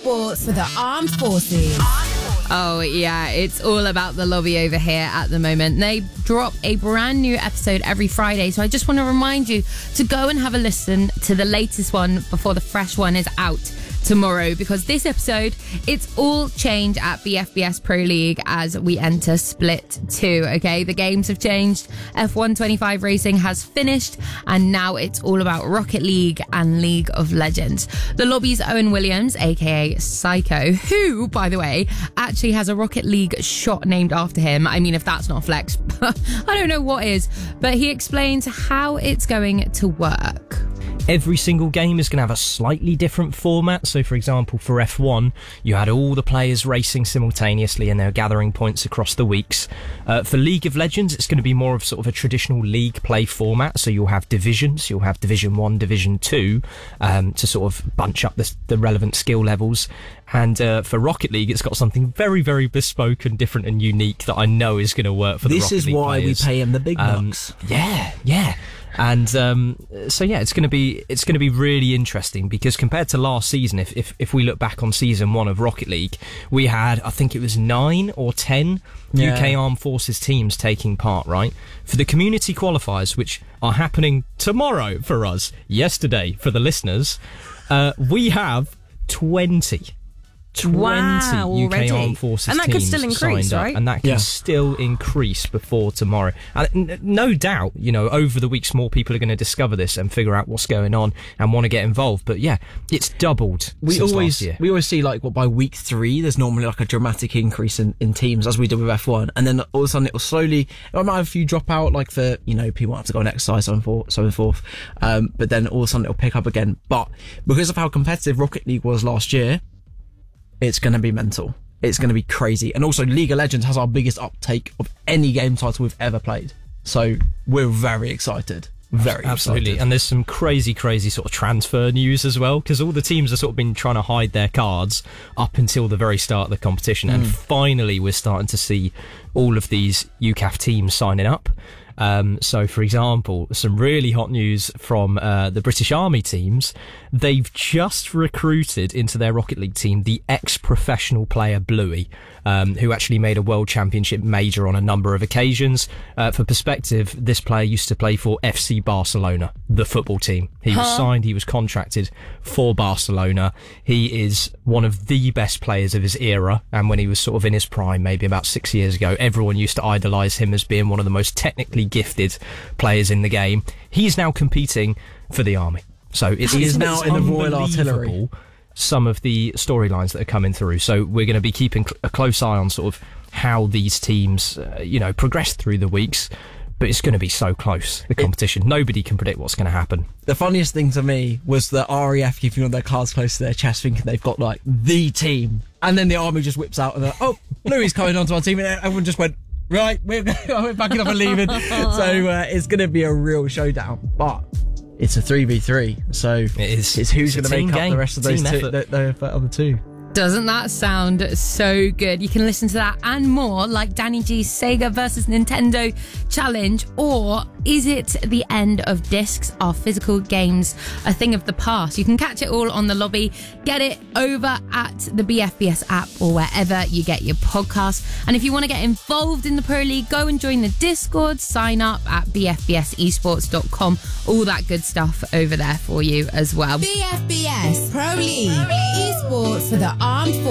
Esports for the armed forces. Oh, yeah, it's all about the lobby over here at the moment. They drop a brand new episode every Friday, so I just want to remind you to go and have a listen to the latest one before the fresh one is out tomorrow, because this episode, it's all change at BFBS Pro League as we enter Split 2, okay? The games have changed, F1 25 racing has finished, and now it's all about Rocket League and League of Legends. The lobby's Owen Williams, aka Psycho, who, by the way, actually has a Rocket League shot named after him. I mean, if that's not flex, I don't know what is, but he explains how it's going to work. Every single game is going to have a slightly different format. So, for example, for F1, you had all the players racing simultaneously and they're gathering points across the weeks. For League of Legends, it's going to be more of sort of a traditional league play format. So you'll have divisions, you'll have Division 1, Division 2, to sort of bunch up the relevant skill levels. And for Rocket League, it's got something very, very bespoke and different and unique that I know is going to work for the Rocket League players. This is why we pay him the big bucks. Yeah. And so yeah, it's going to be really interesting, because compared to last season, if we look back on season 1 of Rocket League, we had, I think it was 9 or 10 UK Armed Forces teams taking part, right? For the community qualifiers, which are happening tomorrow for us, yesterday for the listeners, we have 20 Wow, UK already? Armed Forces And that could teams still increase, signed up, right? and that can still increase before tomorrow. And no doubt, over the weeks, more people are going to discover this and figure out what's going on and want to get involved. But yeah, it's doubled since last year. We always see by week 3, there's normally like a dramatic increase in teams, as we did with F1, and then all of a sudden it will slowly. I might have a few drop out, like for people have to go on exercise, so and forth. But then all of a sudden it'll pick up again. But because of how competitive Rocket League was last year, it's going to be mental. It's going to be crazy. And also, League of Legends has our biggest uptake of any game title we've ever played. So we're very excited. Very Absolutely. excited. And there's some crazy sort of transfer news as well, because all the teams have sort of been trying to hide their cards up until the very start of the competition. And finally, we're starting to see all of these UCAF teams signing up. So, for example, some really hot news from the British Army teams. They've just recruited into their Rocket League team the ex-professional player Bluey, who actually made a World Championship major on a number of occasions. For perspective, this player used to play for FC Barcelona, the football team. He was signed, he was contracted for Barcelona. He is one of the best players of his era, and when he was sort of in his prime, maybe about 6 years ago, everyone used to idolise him as being one of the most technically gifted players in the game. He's now competing for the army. So he's now in the Royal Artillery. Some of the storylines that are coming through. So we're going to be keeping a close eye on sort of how these teams, progress through the weeks. But it's going to be so close, the competition. Nobody can predict what's going to happen. The funniest thing to me was the RAF keeping all their cards close to their chest, thinking they've got like the team. And then the army just whips out and they're like, Bluey's coming onto our team. And everyone just went, right, we're backing up and leaving. So it's going to be a real showdown. But it's a 3v3, so it is. It's who's going to make up the rest of those two, the other two. Doesn't that sound so good? You can listen to that and more, like Danny G's Sega versus Nintendo challenge, or is it the end of discs? Are physical games a thing of the past? You can catch it all on the lobby. Get it over at the BFBS app or wherever you get your podcasts. And if you want to get involved in the Pro League, go and join the Discord. Sign up at bfbsesports.com. All that good stuff over there for you as well. BFBS Pro League. Esports for the armed forces.